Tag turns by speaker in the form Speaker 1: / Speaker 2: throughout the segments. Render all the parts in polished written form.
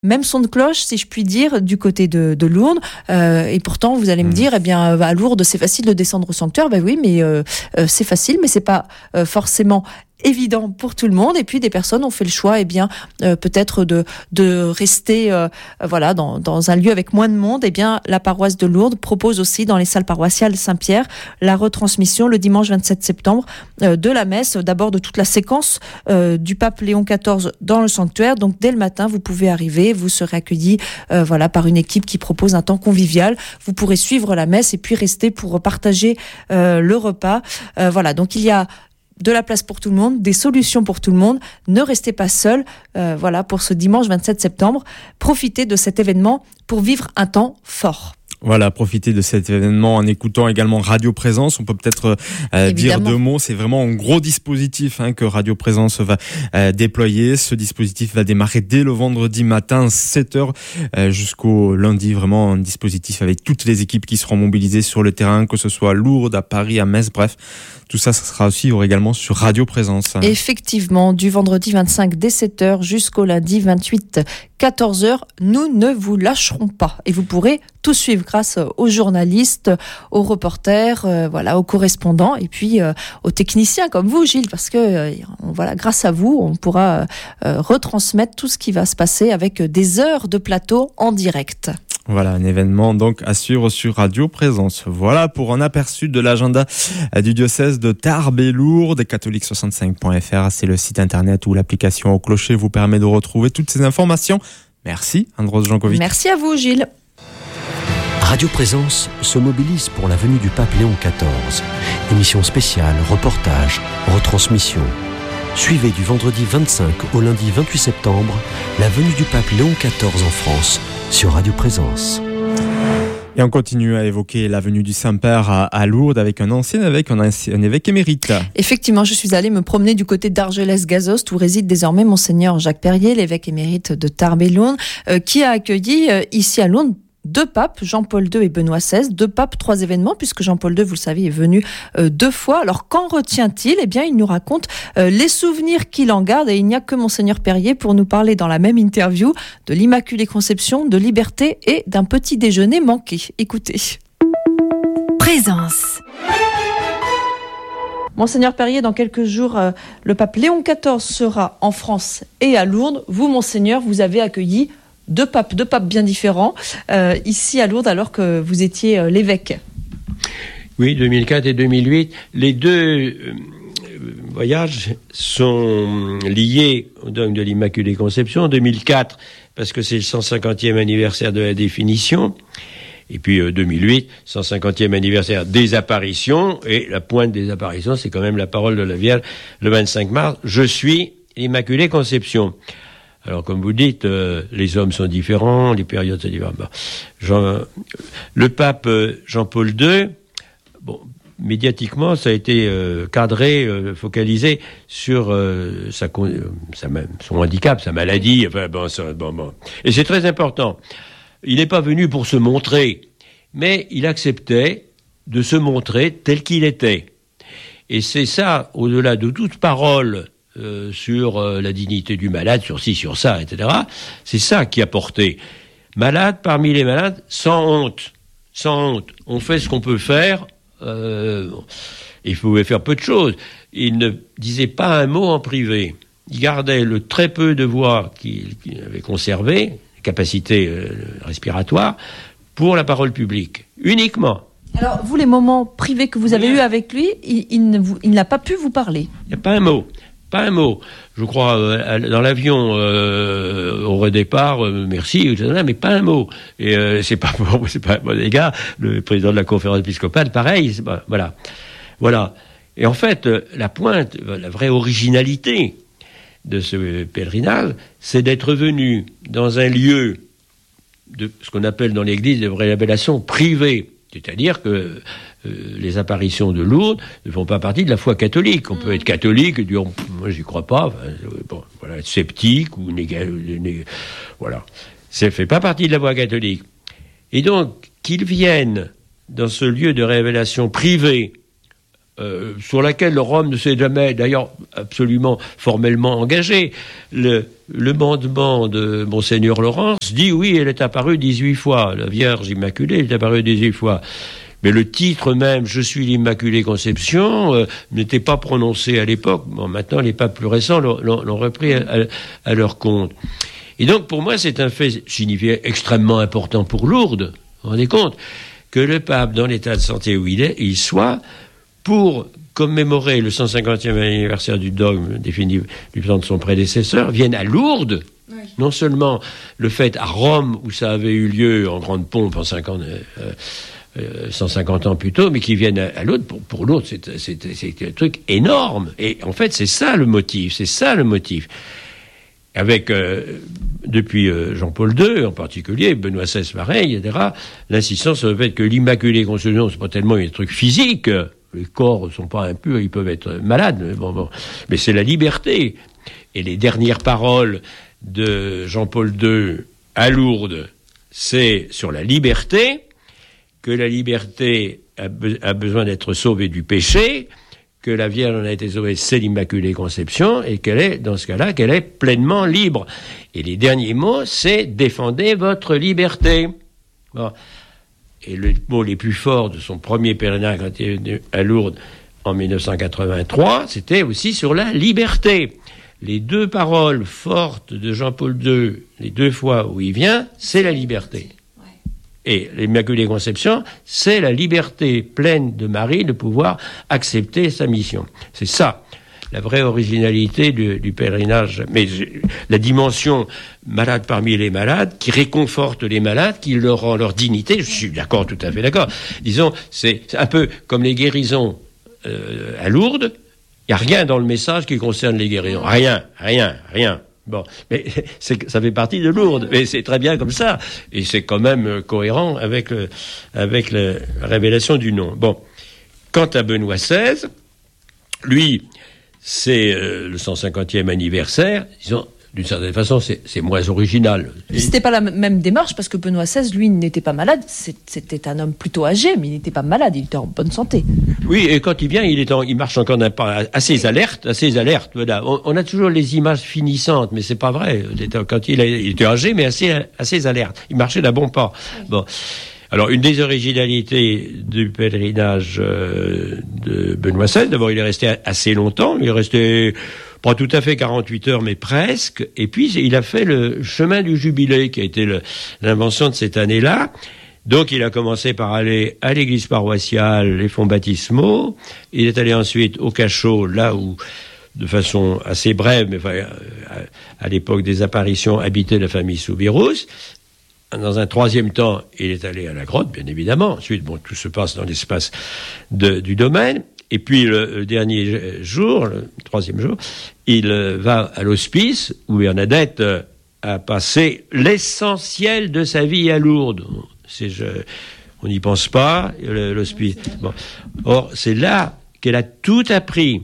Speaker 1: Même son de cloche, si je puis dire, du côté de Lourdes. Et pourtant, vous allez me dire, à Lourdes, c'est facile de descendre au sanctuaire. Ben oui, mais c'est facile, mais c'est pas forcément évident pour tout le monde. Et puis des personnes ont fait le choix, peut-être de rester, dans un lieu avec moins de monde. La paroisse de Lourdes propose aussi dans les salles paroissiales Saint-Pierre la retransmission le dimanche 27 septembre de la messe, d'abord de toute la séquence du pape Léon XIV dans le sanctuaire. Donc dès le matin, vous pouvez arriver, vous serez accueillis par une équipe qui propose un temps convivial. Vous pourrez suivre la messe et puis rester pour partager le repas. Donc il y a de la place pour tout le monde, des solutions pour tout le monde. Ne restez pas seul. Pour ce dimanche 27 septembre. Profitez de cet événement pour vivre un temps fort.
Speaker 2: Voilà, profitez de cet événement en écoutant également Radio Présence. On peut peut-être dire deux mots. C'est vraiment un gros dispositif que Radio Présence va déployer. Ce dispositif va démarrer dès le vendredi matin, 7h jusqu'au lundi. Vraiment un dispositif avec toutes les équipes qui seront mobilisées sur le terrain, que ce soit à Lourdes, à Paris, à Metz, bref. Tout ça, ça sera aussi également sur Radio Présence.
Speaker 1: Effectivement, du vendredi 25 dès 7h jusqu'au lundi 28 14h, nous ne vous lâcherons pas. Et vous pourrez tout suivre grâce aux journalistes, aux reporters, aux correspondants et puis aux techniciens comme vous, Gilles, parce que grâce à vous, on pourra retransmettre tout ce qui va se passer avec des heures de plateau en direct.
Speaker 2: Voilà, un événement donc à suivre sur Radio Présence. Voilà pour un aperçu de l'agenda du diocèse de Tarbes et Lourdes. catholique65.fr, c'est le site internet où l'application au clocher vous permet de retrouver toutes ces informations. Merci, Andros Jankovic.
Speaker 1: Merci à vous, Gilles.
Speaker 3: Radio Présence se mobilise pour la venue du pape Léon XIV. Émission spéciale, reportage, retransmission. Suivez du vendredi 25 au lundi 28 septembre la venue du pape Léon XIV en France sur Radio Présence.
Speaker 2: Et on continue à évoquer la venue du Saint-Père à Lourdes avec un ancien évêque émérite.
Speaker 1: Effectivement, je suis allée me promener du côté d'Argelès-Gazost où réside désormais Monseigneur Jacques Perrier, l'évêque émérite de Tarbes et Lourdes, qui a accueilli ici à Lourdes deux papes, Jean-Paul II et Benoît XVI, deux papes, trois événements, puisque Jean-Paul II, vous le savez, est venu deux fois. Alors, qu'en retient-il ? Il nous raconte les souvenirs qu'il en garde, et il n'y a que Monseigneur Perrier pour nous parler dans la même interview de l'Immaculée Conception, de liberté et d'un petit déjeuner manqué. Écoutez.
Speaker 4: Présence.
Speaker 1: Monseigneur Perrier, dans quelques jours, le pape Léon XIV sera en France et à Lourdes. Vous, Monseigneur, vous avez accueilli deux papes bien différents, ici à Lourdes, alors que vous étiez l'évêque.
Speaker 5: Oui, 2004 et 2008. Les deux voyages sont liés au dogme de l'Immaculée Conception. 2004, parce que c'est le 150e anniversaire de la définition. Et puis 2008, 150e anniversaire des apparitions. Et la pointe des apparitions, c'est quand même la parole de la Vierge, le 25 mars. Je suis l'Immaculée Conception. Alors, comme vous dites, les hommes sont différents, les périodes sont différentes. Le pape Jean-Paul II, médiatiquement, ça a été cadré, focalisé sur son handicap, sa maladie. Et c'est très important. Il n'est pas venu pour se montrer, mais il acceptait de se montrer tel qu'il était. Et c'est ça, au-delà de toute parole sur la dignité du malade, sur ci, sur ça, etc. C'est ça qui a porté. Malade parmi les malades, sans honte. Sans honte. On fait ce qu'on peut faire. Il pouvait faire peu de choses. Il ne disait pas un mot en privé. Il gardait le très peu de voix qu'il avait conservé, capacité respiratoire, pour la parole publique. Uniquement.
Speaker 1: Alors, vous, les moments privés que vous avez eus avec lui, il n'a pas pu vous parler.
Speaker 5: Il n'y a pas un mot. Pas un mot. Je crois, dans l'avion, au redépart, merci, mais pas un mot. Et c'est pas bon égard. Le président de la conférence épiscopale, pareil. Voilà. Et en fait, la pointe, la vraie originalité de ce pèlerinage, c'est d'être venu dans un lieu de ce qu'on appelle dans l'Église de révélation privée. C'est-à-dire que les apparitions de Lourdes ne font pas partie de la foi catholique. On peut être catholique et dire « moi, j'y crois pas », être sceptique ou voilà. Ça ne fait pas partie de la foi catholique. Et donc, qu'ils viennent dans ce lieu de révélation privée, sur laquelle Rome ne s'est jamais, d'ailleurs, absolument formellement engagé. Le mandement de Monseigneur Laurence dit, oui, elle est apparue 18 fois. La Vierge Immaculée est apparue 18 fois. Mais le titre même, je suis l'Immaculée Conception, n'était pas prononcé à l'époque. Bon, maintenant, les papes plus récents l'ont repris à leur compte. Et donc, pour moi, c'est un fait signifié extrêmement important pour Lourdes. Vous vous rendez compte que le pape, dans l'état de santé où il soit, pour commémorer le 150e anniversaire du dogme défini du temps de son prédécesseur, vienne à Lourdes. Oui. Non seulement le fait à Rome, où ça avait eu lieu en grande pompe en 150 ans plus tôt, mais qui viennent à Lourdes. Pour Lourdes, c'est un truc énorme. Et en fait, c'est ça le motif. Avec, depuis Jean-Paul II en particulier, Benoît XVI pareil, etc., l'insistance sur le fait que l'Immaculée Conception, c'est pas tellement un truc physique. Les corps ne sont pas impurs, ils peuvent être malades, mais c'est la liberté. Et les dernières paroles de Jean-Paul II à Lourdes, c'est sur la liberté, que la liberté a besoin d'être sauvée du péché, que la Vierge en a été sauvée, c'est l'Immaculée Conception, et qu'elle est, dans ce cas-là, qu'elle est pleinement libre. Et les derniers mots, c'est « défendez votre liberté ». Bon. Et le mot les plus forts de son premier pèlerinage quand il est venu à Lourdes en 1983, c'était aussi sur la liberté. Les deux paroles fortes de Jean-Paul II, les deux fois où il vient, c'est la liberté. Et l'Immaculée Conception, c'est la liberté pleine de Marie de pouvoir accepter sa mission. C'est ça, la vraie originalité du pèlerinage. Mais la dimension malade parmi les malades, qui réconforte les malades, qui leur rend leur dignité, je suis d'accord, tout à fait d'accord. Disons, c'est un peu comme les guérisons à Lourdes, il n'y a rien dans le message qui concerne les guérisons. Rien. Bon, mais ça fait partie de Lourdes, mais c'est très bien comme ça, et c'est quand même cohérent avec la révélation du nom. Bon, quant à Benoît XVI, lui, c'est le 150e anniversaire, disons, d'une certaine façon, c'est moins original.
Speaker 1: C'était pas la même démarche, parce que Benoît XVI, lui, n'était pas malade, c'était un homme plutôt âgé, mais il n'était pas malade, il était en bonne santé.
Speaker 5: Oui, et quand il vient, il marche encore d'un pas assez alerte, voilà. On a toujours les images finissantes, mais c'est pas vrai. Quand il était âgé, mais assez alerte. Il marchait d'un bon pas. Oui. Bon. Alors, une des originalités du pèlerinage de Benoît XVI, d'abord, il est resté assez longtemps, il est resté pas tout à fait 48 heures, mais presque. Et puis, il a fait le chemin du Jubilé, qui a été l'invention de cette année-là. Donc, il a commencé par aller à l'église paroissiale, les fonts baptismaux. Il est allé ensuite au cachot, là où, de façon assez brève, mais à l'époque des apparitions, habitait la famille Soubirous. Dans un troisième temps, il est allé à la grotte, bien évidemment. Ensuite, tout se passe dans l'espace du domaine. Et puis, le dernier jour, le troisième jour, il va à l'hospice, où Bernadette a passé l'essentiel de sa vie à Lourdes. On n'y pense pas, l'hospice. Bon. Or, c'est là qu'elle a tout appris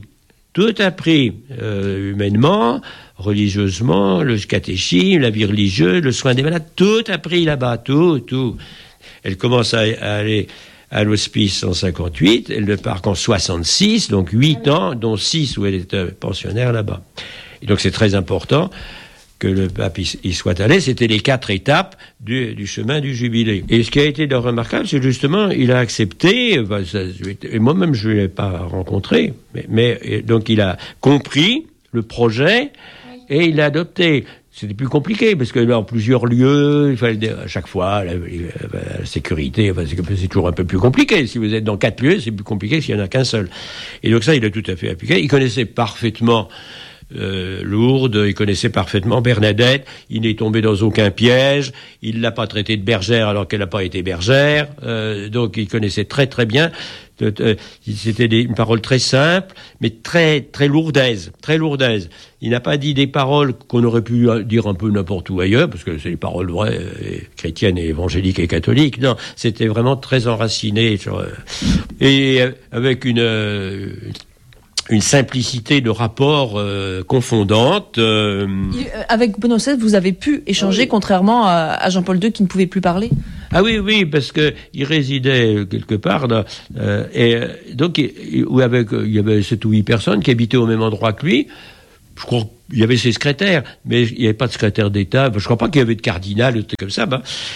Speaker 5: humainement, religieusement, le catéchisme, la vie religieuse, le soin des malades, tout appris là-bas, tout. Elle commence à aller à l'hospice en 58, elle ne part qu'en 66, donc 8 ans, dont 6 où elle est pensionnaire là-bas. Et donc c'est très important que le pape y soit allé. C'était les 4 étapes du chemin du Jubilé. Et ce qui a été de remarquable, c'est justement, il a accepté, et moi-même je ne l'ai pas rencontré, mais donc il a compris le projet et il l'a adopté. C'était plus compliqué, parce que dans plusieurs lieux, il fallait à chaque fois, la sécurité, c'est toujours un peu plus compliqué. Si vous êtes dans 4 lieux, c'est plus compliqué s'il n'y en a qu'un seul. Et donc ça, il a tout à fait appliqué. Il connaissait parfaitement Lourdes, il connaissait parfaitement Bernadette, il n'est tombé dans aucun piège, il l'a pas traité de bergère alors qu'elle n'a pas été bergère, donc il connaissait très très bien. C'était une parole très simple, mais très très lourdaise. Il n'a pas dit des paroles qu'on aurait pu dire un peu n'importe où ailleurs, parce que c'est les paroles vraies, chrétiennes et évangéliques et catholiques. Non, c'était vraiment très enraciné, et avec une simplicité de rapport confondante.
Speaker 1: Avec Benoît XVI, vous avez pu échanger, contrairement à Jean-Paul II qui ne pouvait plus parler?
Speaker 5: Ah oui, parce que il résidait quelque part, donc il y avait 7 ou 8 personnes qui habitaient au même endroit que lui. Je crois qu'il y avait ses secrétaires, mais il n'y avait pas de secrétaire d'État. Je crois pas qu'il y avait de cardinal ou de trucs comme ça.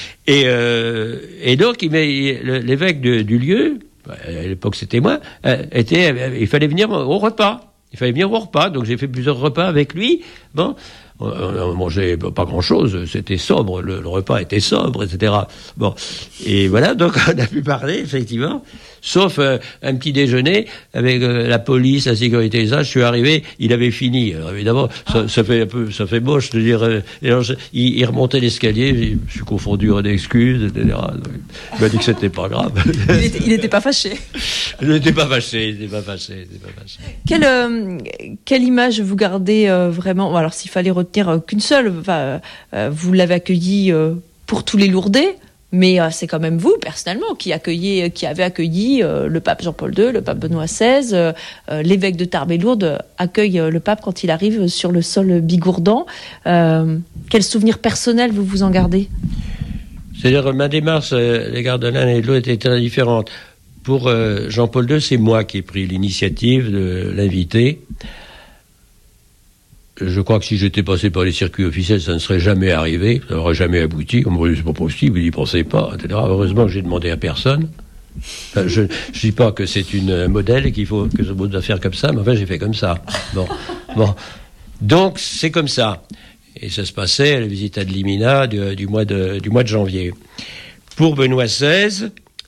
Speaker 5: Et donc l'évêque du lieu, à l'époque c'était moi, il fallait venir au repas. Donc j'ai fait plusieurs repas avec lui. Bon. On mangeait pas grand-chose, c'était sobre, le repas était sobre, etc. Bon, et voilà, donc on a pu parler, effectivement, sauf un petit déjeuner avec la police, la sécurité et ça. Je suis arrivé, il avait fini. Alors, évidemment, ça fait moche de dire. Il remontait l'escalier, je suis confondu en excuses, etc. Donc, il m'a dit que c'était pas grave.
Speaker 1: Il n'était pas fâché.
Speaker 5: Il n'était pas fâché.
Speaker 1: Quelle image vous gardez vraiment? Alors, s'il fallait retenir qu'une seule, vous l'avez accueilli pour tous les Lourdais, mais c'est quand même vous, personnellement, qui avez accueilli le pape Jean-Paul II, le pape Benoît XVI, l'évêque de Tarbes et Lourdes accueille le pape quand il arrive sur le sol bigourdan. Quel souvenir personnel vous en gardez?
Speaker 5: C'est-à-dire, ma démarche à l'égard de l'un et de l'autre était très différente. Pour Jean-Paul II, c'est moi qui ai pris l'initiative de l'inviter. Je crois que si j'étais passé par les circuits officiels, ça ne serait jamais arrivé, ça n'aurait jamais abouti. On me dit, c'est pas possible, il n'y pensait pas, etc. Heureusement que j'ai demandé à personne. Enfin, je dis pas que c'est une modèle et qu'il faut que ce mot doit faire comme ça, mais enfin, j'ai fait comme ça. Bon. Donc, c'est comme ça. Et ça se passait à la visite ad limina du mois de janvier. Pour Benoît XVI,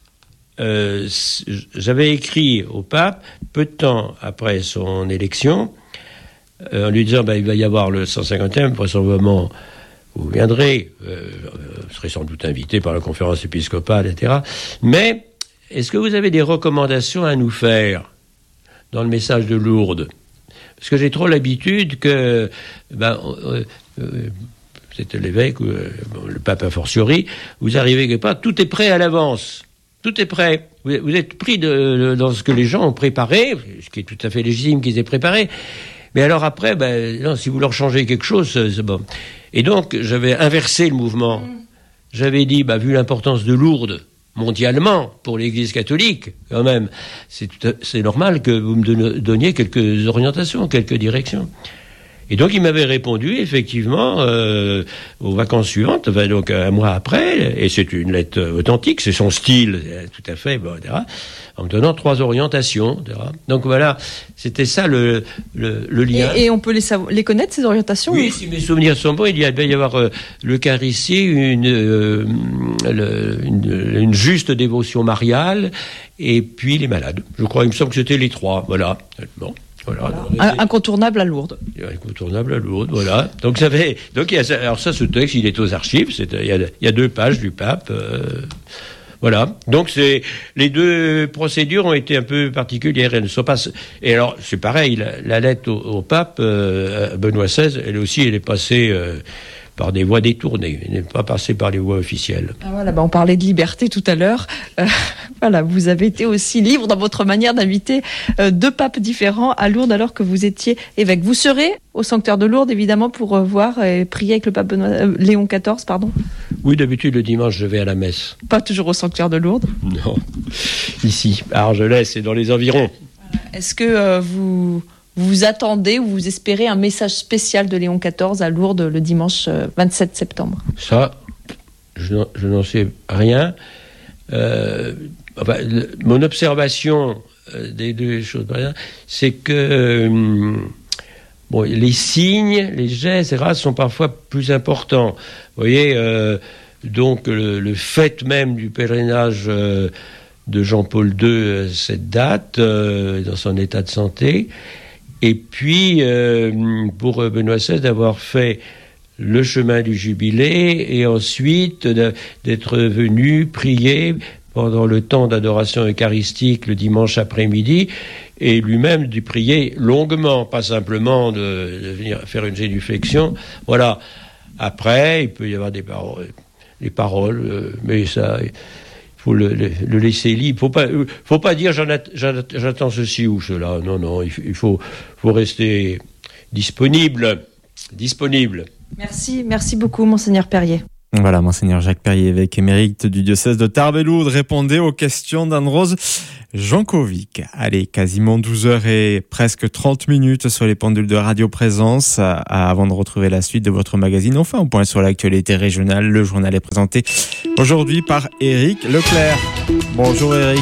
Speaker 5: j'avais écrit au pape, peu de temps après son élection, en lui disant, il va y avoir le 150e, vraisemblablement, vous viendrez, vous serez sans doute invité par la conférence épiscopale, etc. Mais, est-ce que vous avez des recommandations à nous faire dans le message de Lourdes? Parce que j'ai trop l'habitude que, c'était l'évêque, le pape a fortiori, vous arrivez quelque part, tout est prêt à l'avance. Tout est prêt. Vous êtes pris dans ce que les gens ont préparé, ce qui est tout à fait légitime qu'ils aient préparé. Mais alors après, non, si vous leur changez quelque chose, c'est bon. Et donc, j'avais inversé le mouvement. J'avais dit, vu l'importance de Lourdes, mondialement, pour l'Église catholique, quand même, c'est normal que vous me donniez quelques orientations, quelques directions. Et donc, il m'avait répondu, effectivement, aux vacances suivantes, donc un mois après, et c'est une lettre authentique, c'est son style, tout à fait, etc., en me donnant 3 orientations, etc. Donc voilà, c'était ça le lien.
Speaker 1: Et on peut les connaître, ces orientations?
Speaker 5: Oui, si mes souvenirs sont bons, il va y avoir l'Eucharistie, une juste dévotion mariale, et puis les malades. Je crois, il me semble que c'était les 3, voilà. Bon. Voilà.
Speaker 1: Incontournable à Lourdes.
Speaker 5: Incontournable à Lourdes, voilà. Donc alors ça, ce texte, il est aux archives. Il y a 2 pages du pape. Voilà. Donc les 2 procédures ont été un peu particulières. Elles ne sont pas. Et alors c'est pareil. La lettre au pape Benoît XVI, elle aussi, elle est passée par des voies détournées. Elle n'est pas passée par les voies officielles.
Speaker 1: Ah voilà, on parlait de liberté tout à l'heure. Voilà, vous avez été aussi libre dans votre manière d'inviter 2 papes différents à Lourdes alors que vous étiez évêque. Vous serez au sanctuaire de Lourdes, évidemment, pour voir et prier avec le pape Léon XIV, pardon. Oui,
Speaker 5: d'habitude, le dimanche, je vais à la messe.
Speaker 1: Pas toujours au sanctuaire de Lourdes?
Speaker 5: Non, ici, à Argelès et dans les environs.
Speaker 1: Est-ce que vous attendez ou vous espérez un message spécial de Léon XIV à Lourdes le dimanche 27 septembre?
Speaker 5: Ça, je n'en sais rien. Mon observation des 2 choses, c'est que les signes, les gestes, etc., sont parfois plus importants. Vous voyez, donc le fait même du pèlerinage de Jean-Paul II, cette date, dans son état de santé, et puis pour Benoît XVI d'avoir fait le chemin du jubilé et ensuite d'être venu prier pendant le temps d'adoration eucharistique le dimanche après-midi et lui-même de prier longuement, pas simplement de venir faire une génuflexion. Voilà. Après, il peut y avoir des paroles, mais ça, il faut le laisser libre. Faut pas dire j'attends ceci ou cela. Non, il faut rester disponible.
Speaker 1: Merci beaucoup, Monseigneur Perrier.
Speaker 2: Voilà, Monseigneur Jacques Perrier, évêque émérite du diocèse de Tarbes-et-Lourdes, répondait aux questions d'Anne-Rose Jankovic. Allez, quasiment 12h et presque 30 minutes sur les pendules de Radio Présence. Avant de retrouver la suite de votre magazine, enfin, un point sur l'actualité régionale. Le journal est présenté aujourd'hui par Éric Leclerc. Bonjour Éric.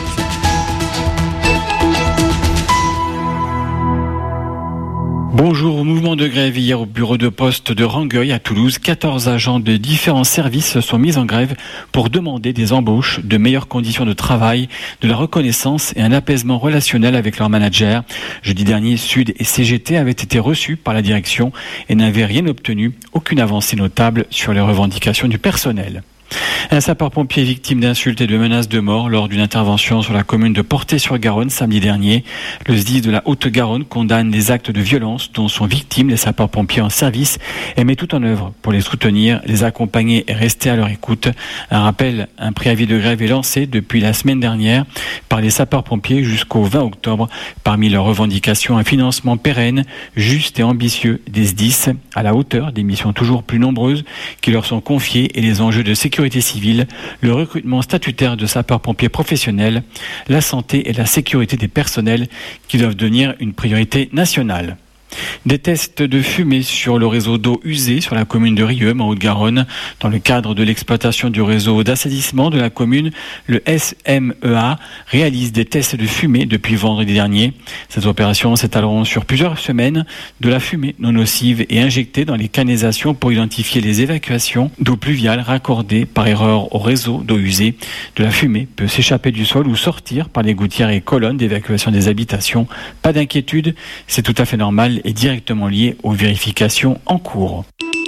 Speaker 4: Bonjour. Au mouvement de grève hier au bureau de poste de Rangueil à Toulouse, 14 agents de différents services sont mis en grève pour demander des embauches, de meilleures conditions de travail, de la reconnaissance et un apaisement relationnel avec leurs managers. Jeudi dernier, Sud et CGT avaient été reçus par la direction et n'avaient rien obtenu, aucune avancée notable sur les revendications du personnel. Un sapeur-pompier victime d'insultes et de menaces de mort lors d'une intervention sur la commune de Portet-sur-Garonne samedi dernier. Le SDIS de la Haute-Garonne condamne les actes de violence dont sont victimes les sapeurs-pompiers en service et met tout en œuvre pour les soutenir, les accompagner et rester à leur écoute. Un rappel, un préavis de grève est lancé depuis la semaine dernière par les sapeurs-pompiers jusqu'au 20 octobre. Parmi leurs revendications, un financement pérenne, juste et ambitieux des SDIS à la hauteur des missions toujours plus nombreuses qui leur sont confiées et les enjeux de sécurité civile, le recrutement statutaire de sapeurs-pompiers professionnels, la santé et la sécurité des personnels qui doivent devenir une priorité nationale. Des tests de fumée sur le réseau d'eau usée sur la commune de Rieux, en Haute-Garonne. Dans le cadre de l'exploitation du réseau d'assainissement de la commune, le SMEA réalise des tests de fumée depuis vendredi dernier. Ces opérations s'étaleront sur plusieurs semaines. De la fumée non nocive et injectée dans les canalisations pour identifier les évacuations d'eau pluviale raccordées par erreur au réseau d'eau usée. De la fumée peut s'échapper du sol ou sortir par les gouttières et colonnes d'évacuation des habitations. Pas d'inquiétude, c'est tout à fait normal et directement lié aux vérifications en cours.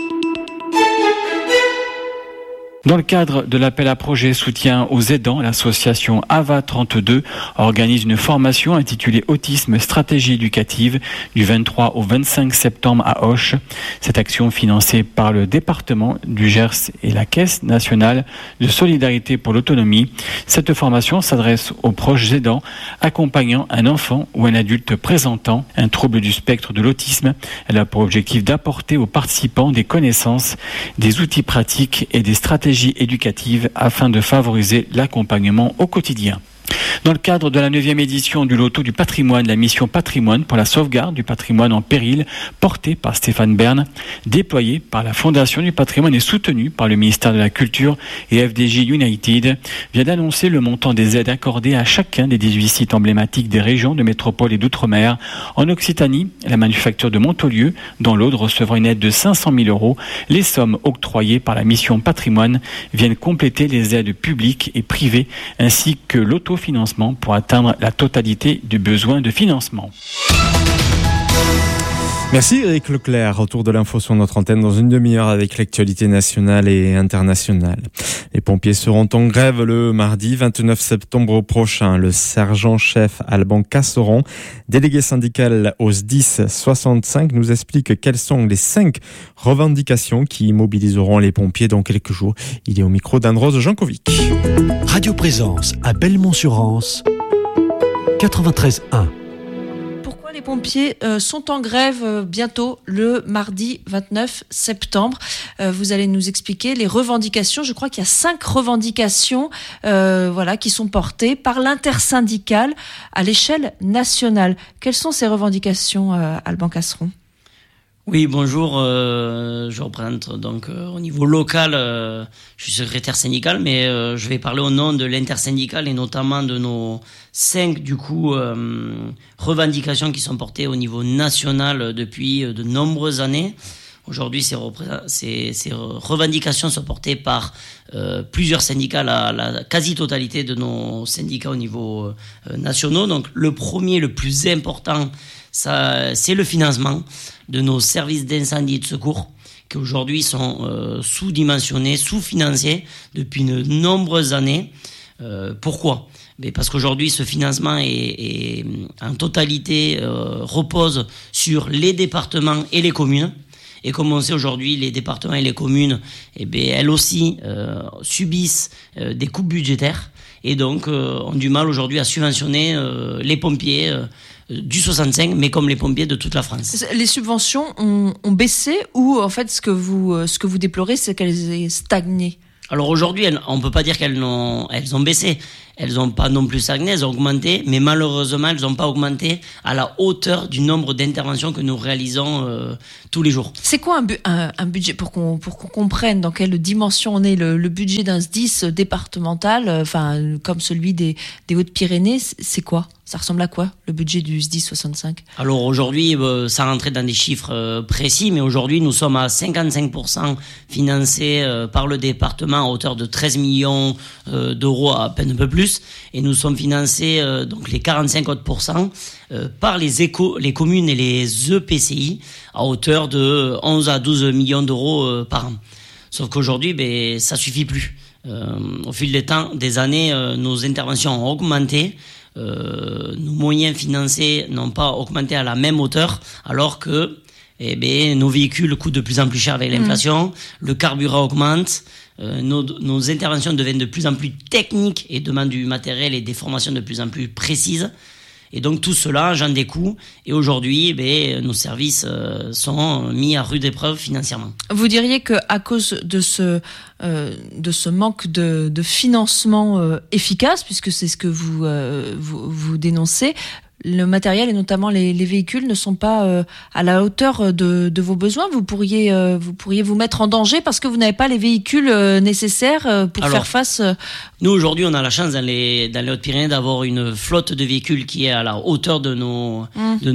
Speaker 4: Dans le cadre de l'appel à projet soutien aux aidants, l'association AVA 32 organise une formation intitulée Autisme stratégie éducative du 23 au 25 septembre à Auch. Cette action financée par le département du Gers et la Caisse nationale de solidarité pour l'autonomie. Cette formation s'adresse aux proches aidants accompagnant un enfant ou un adulte présentant un trouble du spectre de l'autisme. Elle a pour objectif d'apporter aux participants des connaissances, des outils pratiques et des stratégies éducatives afin de favoriser l'accompagnement au quotidien. Dans le cadre de la 9e édition du Loto du patrimoine, la mission Patrimoine pour la sauvegarde du patrimoine en péril, portée par Stéphane Bern, déployée par la Fondation du patrimoine et soutenue par le ministère de la Culture et FDJ United, vient d'annoncer le montant des aides accordées à chacun des 18 sites emblématiques des régions de métropole et d'outre-mer. En Occitanie, la manufacture de Montaulieu, dans l'Aude, recevra une aide de 500 000 €. Les sommes octroyées par la mission Patrimoine viennent compléter les aides publiques et privées, ainsi que l'autofinancement pour atteindre la totalité du besoin de financement.
Speaker 2: Merci Éric Leclerc. Retour de l'info sur notre antenne dans une demi-heure avec l'actualité nationale et internationale. Les pompiers seront en grève le mardi 29 septembre prochain. Le sergent-chef Alban Casseron, délégué syndical au SDIS 65, nous explique quelles sont les 5 revendications qui mobiliseront les pompiers dans quelques jours. Il est au micro d'Anne-Rose Jankovic.
Speaker 3: Radio Présence à Belmont-sur-Anse, 93.1.
Speaker 1: Les pompiers sont en grève bientôt le mardi 29 septembre. Vous allez nous expliquer les revendications. Je crois qu'il y a 5 revendications qui sont portées par l'intersyndicale à l'échelle nationale. Quelles sont ces revendications, Alban Casseron ?
Speaker 6: Oui, bonjour. Je représente donc au niveau local, je suis secrétaire syndical, mais je vais parler au nom de l'intersyndicale et notamment de nos 5 revendications qui sont portées au niveau national depuis de nombreuses années. Aujourd'hui, ces revendications sont portées par plusieurs syndicats, la quasi-totalité de nos syndicats au niveau national. Donc le premier, le plus important, c'est le financement de nos services d'incendie et de secours qui aujourd'hui sont sous-dimensionnés, sous-financés depuis de nombreuses années. Pourquoi ? Parce qu'aujourd'hui, ce financement est en totalité repose sur les départements et les communes. Et comme on sait aujourd'hui, les départements et les communes, elles aussi subissent des coupes budgétaires. et donc ont du mal aujourd'hui à subventionner les pompiers du 65, mais comme les pompiers de toute la France.
Speaker 1: Les subventions ont baissé, ou en fait ce que vous déplorez, c'est qu'elles aient stagné?
Speaker 6: Alors aujourd'hui, on ne peut pas dire qu'elles ont baissé. Elles n'ont pas non plus stagné, elles ont augmenté, mais malheureusement, elles n'ont pas augmenté à la hauteur du nombre d'interventions que nous réalisons tous les jours.
Speaker 1: C'est quoi un budget, pour qu'on comprenne dans quelle dimension on est, le budget d'un SDIS départemental, comme celui des Hautes-Pyrénées, c'est quoi? Ça ressemble à quoi, le budget du SDIS 65?
Speaker 6: Alors aujourd'hui, sans rentrer dans des chiffres précis, mais aujourd'hui, nous sommes à 55% financés par le département à hauteur de 13 millions d'euros, à peine un peu plus. Et nous sommes financés, donc les 45 autres pourcents, par les communes et les EPCI à hauteur de 11 à 12 millions d'euros par an. Sauf qu'aujourd'hui, ça suffit plus. Au fil des années, nos interventions ont augmenté. Nos moyens financiers n'ont pas augmenté à la même hauteur, alors que nos véhicules coûtent de plus en plus cher avec l'inflation, le carburant augmente, nos interventions deviennent de plus en plus techniques et demandent du matériel et des formations de plus en plus précises. Et donc tout cela engendre des coûts. Et aujourd'hui, nos services sont mis à rude épreuve financièrement.
Speaker 1: Vous diriez qu'à cause de ce manque de financement efficace, puisque c'est ce que vous dénoncez, le matériel et notamment les véhicules ne sont pas à la hauteur de vos besoins. Vous pourriez vous mettre en danger parce que vous n'avez pas les véhicules nécessaires pour faire face.
Speaker 6: Nous aujourd'hui, on a la chance dans les Hautes-Pyrénées d'avoir une flotte de véhicules qui est à la hauteur de nos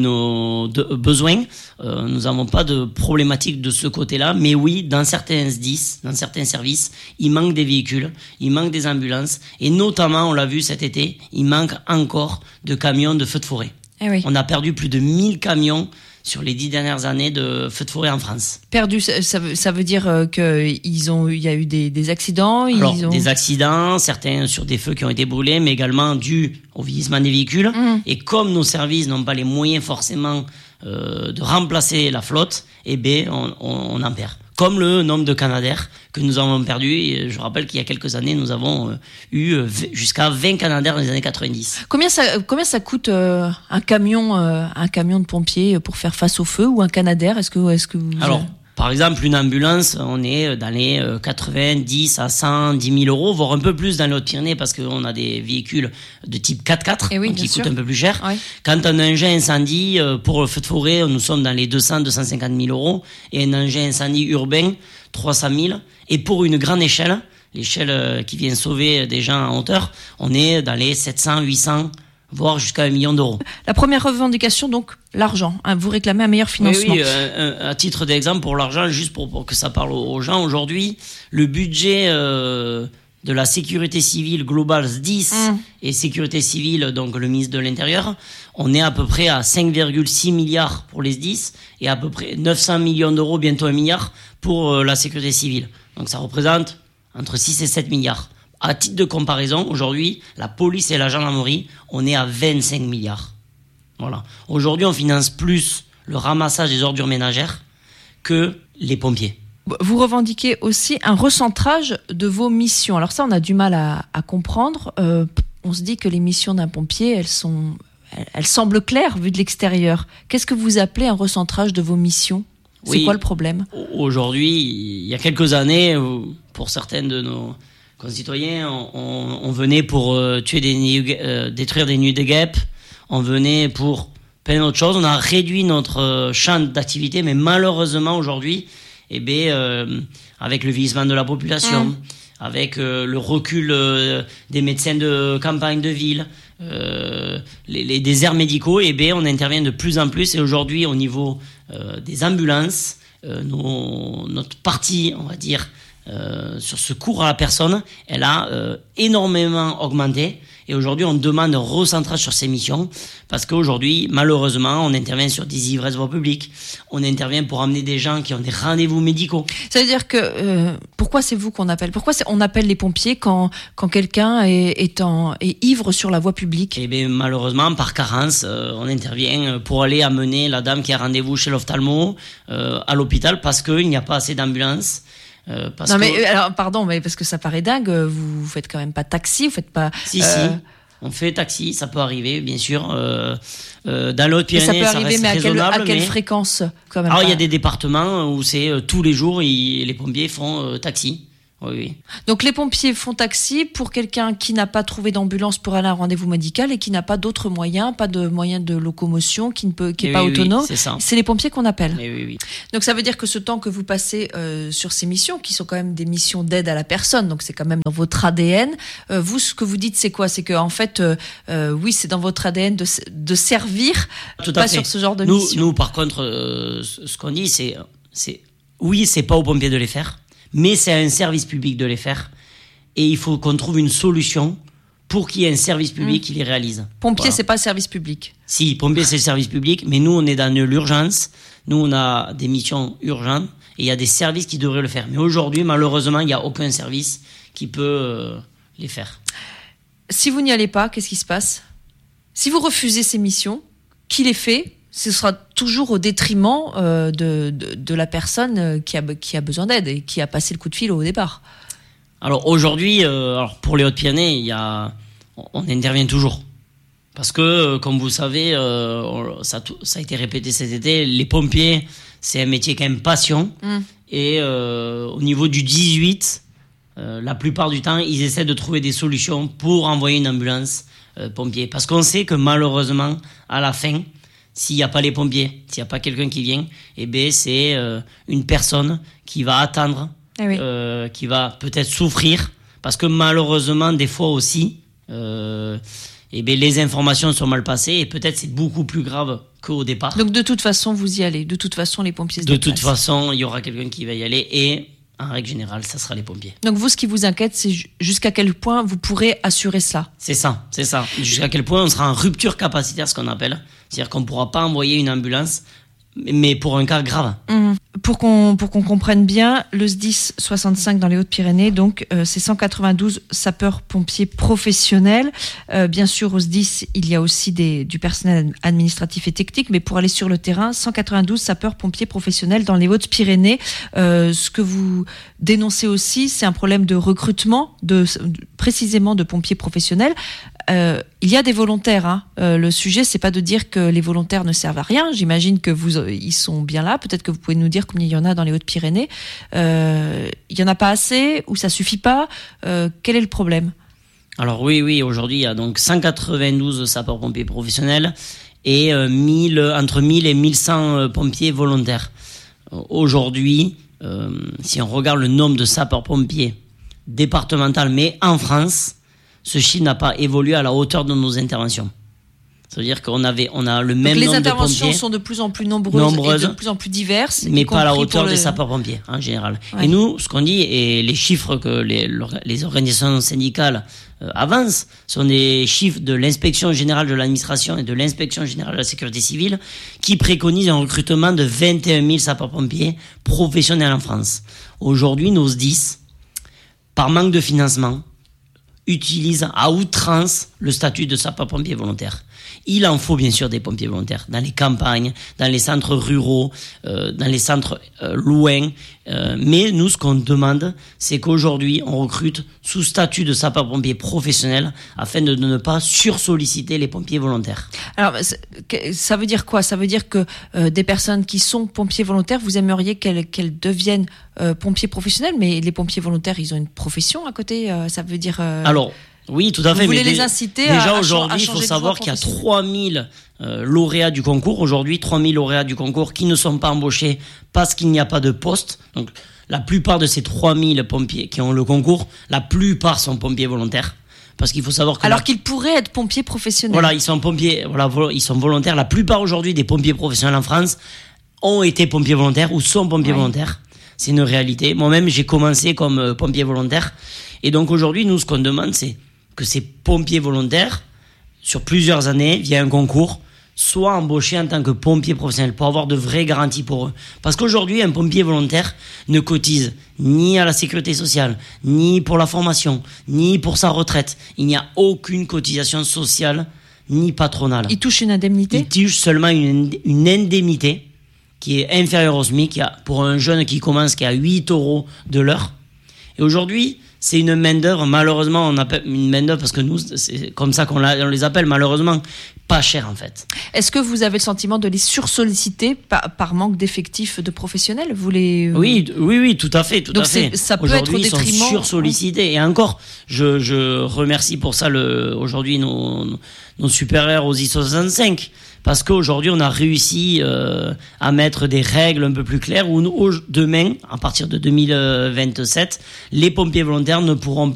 Speaker 6: besoins. Nous n'avons pas de problématique de ce côté-là, mais oui, dans certains SDIS, dans certains services, il manque des véhicules, il manque des ambulances, et notamment, on l'a vu cet été, il manque encore de camions de feux de forêt.
Speaker 1: Eh oui.
Speaker 6: On a perdu plus de 1000 camions sur les 10 dernières années de feux de forêt en France.
Speaker 1: Perdu, ça veut dire qu'il y a eu des accidents.
Speaker 6: Des accidents, certains sur des feux qui ont été brûlés, mais également dû au vieillissement des véhicules. Et comme nos services n'ont pas les moyens forcément de remplacer la flotte, on en perd. Comme le nombre de Canadair que nous avons perdu. Et je rappelle qu'il y a quelques années, nous avons eu jusqu'à 20 Canadair dans les années 90.
Speaker 1: Combien ça coûte un camion de pompiers pour faire face au feu, ou un Canadair? Est-ce que vous...
Speaker 6: Alors, par exemple, une ambulance, on est dans les 90 à 110 000 euros, voire un peu plus dans les Hautes-Pyrénées, parce qu'on a des véhicules de type 4x4 qui coûtent un peu plus cher. Oui. Quand un engin incendie, pour le feu de forêt, nous sommes dans les 200-250 000 euros, et un engin incendie urbain, 300 000. Et pour une grande échelle, l'échelle qui vient sauver des gens en hauteur, on est dans les 700, 800, voire jusqu'à 1 million d'euros. La première revendication, donc, l'argent. Vous réclamez un meilleur financement. Oui, à titre d'exemple, pour l'argent, juste pour que ça parle aux gens, aujourd'hui, le budget de la sécurité civile globale SDIS et sécurité civile, donc le ministre de l'Intérieur, on est à peu près à 5,6 milliards pour les SDIS et à peu près 900 millions d'euros, bientôt 1 milliard, pour la sécurité civile. Donc ça représente entre 6 et 7 milliards. À titre de comparaison, aujourd'hui, la police et la gendarmerie, on est à 25 milliards. Voilà. Aujourd'hui, on finance plus le ramassage des ordures ménagères que les pompiers.
Speaker 1: Vous revendiquez aussi un recentrage de vos missions. Alors ça, on a du mal à comprendre. On se dit que les missions d'un pompier, elles semblent claires vues de l'extérieur. Qu'est-ce que vous appelez un recentrage de vos missions ? C'est quoi le problème ?
Speaker 6: Aujourd'hui, il y a quelques années, pour certains de nos concitoyens, on venait pour détruire des nids de guêpes, on venait pour plein d'autres choses. On a réduit notre champ d'activité, mais malheureusement aujourd'hui, avec le vieillissement de la population, avec le recul des médecins de campagne de ville, les déserts médicaux, on intervient de plus en plus. Et aujourd'hui, au niveau des ambulances, notre partie, on va dire, sur ce secours à la personne, elle a énormément augmenté. Et aujourd'hui, on demande un recentrage sur ces missions parce qu'aujourd'hui, malheureusement, on intervient sur des ivresses voies publiques. On intervient pour amener des gens qui ont des rendez-vous médicaux.
Speaker 1: Ça veut dire que pourquoi c'est vous qu'on appelle ? Pourquoi on appelle les pompiers quand quelqu'un est ivre sur la voie publique ?
Speaker 6: Malheureusement, par carence, on intervient pour aller amener la dame qui a rendez-vous chez l'ophtalmo à l'hôpital parce qu'il n'y a pas assez d'ambulances.
Speaker 1: Alors, pardon, mais parce que ça paraît dingue, vous faites quand même pas taxi, vous faites pas...
Speaker 6: Si, on fait taxi, ça peut arriver, bien sûr. Dans l'Haute-Pyrénées,
Speaker 1: ça reste
Speaker 6: raisonnable.
Speaker 1: À quelle fréquence, quand même?
Speaker 6: Alors, il y a des départements où c'est tous les jours, les pompiers font taxi. Oui.
Speaker 1: Donc les pompiers font taxi pour quelqu'un qui n'a pas trouvé d'ambulance pour aller à un rendez-vous médical et qui n'a pas d'autres moyens, pas de moyens de locomotion, qui n'est pas autonome. C'est les pompiers qu'on appelle.
Speaker 6: Oui.
Speaker 1: Donc ça veut dire que ce temps que vous passez sur ces missions, qui sont quand même des missions d'aide à la personne, donc c'est quand même dans votre ADN. Vous, ce que vous dites, c'est quoi? C'est que en fait, oui, c'est dans votre ADN de servir, pas sur ce genre de mission.
Speaker 6: Nous, par contre, ce qu'on dit, c'est oui, c'est pas aux pompiers de les faire. Mais c'est à un service public de les faire. Et il faut qu'on trouve une solution pour qu'il y ait un service public qui les réalise.
Speaker 1: Pompier, c'est pas le service public.
Speaker 6: Si, pompier, c'est le service public, mais nous, on est dans l'urgence. Nous, on a des missions urgentes et il y a des services qui devraient le faire. Mais aujourd'hui, malheureusement, il n'y a aucun service qui peut les faire.
Speaker 1: Si vous n'y allez pas, qu'est-ce qui se passe? Si vous refusez ces missions, qui les fait? Ce sera toujours au détriment de la personne qui a besoin d'aide et qui a passé le coup de fil au départ.
Speaker 6: Alors aujourd'hui, pour les Hautes-Pyrénées, on intervient toujours. Parce que, comme vous savez, ça a été répété cet été, les pompiers, c'est un métier quand même passion. Et au niveau du 18, la plupart du temps, ils essaient de trouver des solutions pour envoyer une ambulance pompier. Parce qu'on sait que malheureusement, à la fin, s'il n'y a pas les pompiers, s'il n'y a pas quelqu'un qui vient, c'est une personne qui va attendre, qui va peut-être souffrir, parce que malheureusement, des fois aussi, les informations sont mal passées et peut-être c'est beaucoup plus grave qu'au départ.
Speaker 1: Donc de toute façon, vous y allez. De toute façon, les pompiers se
Speaker 6: déplacent. De toute façon, il y aura quelqu'un qui va y aller et en règle générale, ça sera les pompiers.
Speaker 1: Donc vous, ce qui vous inquiète, c'est jusqu'à quel point vous pourrez assurer cela?
Speaker 6: C'est ça. Jusqu'à quel point on sera en rupture capacitaire, ce qu'on appelle. C'est-à-dire qu'on ne pourra pas envoyer une ambulance, mais pour un cas grave.
Speaker 1: Pour qu'on comprenne bien, le SDIS 65 dans les Hautes-Pyrénées, donc c'est 192 sapeurs-pompiers professionnels. Bien sûr, au SDIS, il y a aussi du personnel administratif et technique, mais pour aller sur le terrain, 192 sapeurs-pompiers professionnels dans les Hautes-Pyrénées. Ce que vous dénoncez aussi, c'est un problème de recrutement, précisément de pompiers professionnels. Il y a des volontaires. Le sujet, c'est pas de dire que les volontaires ne servent à rien. J'imagine que ils sont bien là. Peut-être que vous pouvez nous dire combien il y en a dans les Hautes-Pyrénées. Il y en a pas assez ou ça suffit pas. Quel est le problème?
Speaker 6: Alors oui, aujourd'hui il y a donc 192 sapeurs-pompiers professionnels et entre 1000 et 1100 pompiers volontaires. Aujourd'hui, si on regarde le nombre de sapeurs-pompiers départementaux, mais en France, ce chiffre n'a pas évolué à la hauteur de nos interventions. Ça veut dire qu'on a le même nombre de pompiers.
Speaker 1: Les interventions sont de plus en plus nombreuses et de plus en plus diverses.
Speaker 6: Mais pas à la hauteur des sapeurs-pompiers, en général. Ouais. Et nous, ce qu'on dit, et les chiffres que les organisations syndicales avancent, sont des chiffres de l'Inspection Générale de l'Administration et de l'Inspection Générale de la Sécurité Civile qui préconisent un recrutement de 21 000 sapeurs-pompiers professionnels en France. Aujourd'hui, nos SDIS, par manque de financement, utilisent à outrance le statut de sapeur-pompier volontaire. Il en faut bien sûr des pompiers volontaires dans les campagnes, dans les centres ruraux, dans les centres loin. Mais nous, ce qu'on demande, c'est qu'aujourd'hui, on recrute sous statut de sapeur-pompier professionnel afin de ne pas sursolliciter les pompiers volontaires.
Speaker 1: Alors, ça veut dire quoi? Ça veut dire que des personnes qui sont pompiers volontaires, vous aimeriez qu'elles deviennent pompiers professionnels, mais les pompiers volontaires, ils ont une profession à côté. Ça veut dire...
Speaker 6: Alors, oui, tout à fait.
Speaker 1: Vous voulez les inciter
Speaker 6: déjà aujourd'hui, il faut savoir qu'il y a 3000 lauréats du concours. Aujourd'hui, 3000 lauréats du concours qui ne sont pas embauchés parce qu'il n'y a pas de poste. Donc, la plupart de ces 3000 pompiers qui ont le concours, la plupart sont pompiers volontaires. Parce qu'il faut savoir que...
Speaker 1: Alors qu'ils pourraient être pompiers professionnels.
Speaker 6: Voilà, ils sont pompiers, ils sont volontaires. La plupart aujourd'hui des pompiers professionnels en France ont été pompiers volontaires ou sont pompiers volontaires. C'est une réalité. Moi-même, j'ai commencé comme pompier volontaire. Et donc aujourd'hui, nous, ce qu'on demande, c'est que ces pompiers volontaires, sur plusieurs années, via un concours, soient embauchés en tant que pompiers professionnels pour avoir de vraies garanties pour eux. Parce qu'aujourd'hui, un pompier volontaire ne cotise ni à la sécurité sociale, ni pour la formation, ni pour sa retraite. Il n'y a aucune cotisation sociale ni patronale.
Speaker 1: Il touche une indemnité ?
Speaker 6: Il touche seulement une indemnité qui est inférieur au SMIC, pour un jeune qui commence, qui est à 8 € de l'heure. Et aujourd'hui, c'est une main-d'œuvre, malheureusement, on appelle une main-d'œuvre parce que nous, c'est comme ça qu'on les appelle, malheureusement, pas cher en fait.
Speaker 1: Est-ce que vous avez le sentiment de les sursolliciter par manque d'effectifs de professionnels ?
Speaker 6: Oui, tout à fait.
Speaker 1: Donc ça peut être au détriment.
Speaker 6: Ils sont sursollicités. Et encore, je remercie pour ça aujourd'hui nos supérieurs aux I65. Parce qu'aujourd'hui, on a réussi à mettre des règles un peu plus claires où demain, à partir de 2027, les pompiers volontaires ne pourront